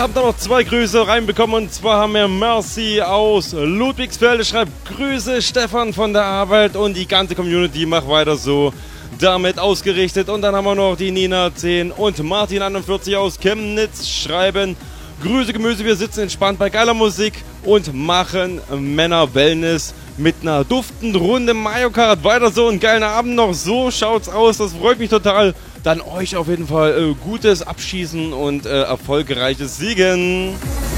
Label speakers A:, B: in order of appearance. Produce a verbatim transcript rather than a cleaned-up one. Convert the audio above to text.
A: haben da noch zwei Grüße reinbekommen und zwar haben wir Mercy aus Ludwigsfelde, schreibt Grüße Stefan von der Arbeit und die ganze Community macht weiter so. Damit ausgerichtet und dann haben wir noch die Nina zehn und Martin einundvierzig aus Chemnitz schreiben Grüße Gemüse, wir sitzen entspannt bei geiler Musik und machen Männer Wellness mit einer duftenden Runde Mario Kart. Weiter so, einen geilen Abend noch, so schaut's aus, das freut mich total. Dann euch auf jeden Fall äh, gutes Abschießen und äh, erfolgreiches Siegen.